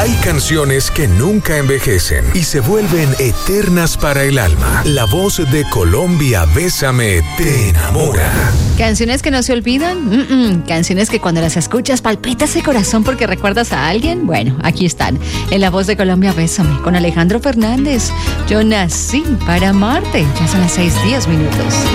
Hay canciones que nunca envejecen y se vuelven eternas para el alma. La voz de Colombia, Bésame, te enamora. Canciones que no se olvidan, canciones que cuando las escuchas palpita ese corazón porque recuerdas a alguien. Bueno, aquí están, en La Voz de Colombia, Bésame, con Alejandro Fernández. Yo nací para amarte. Ya son las 6:10.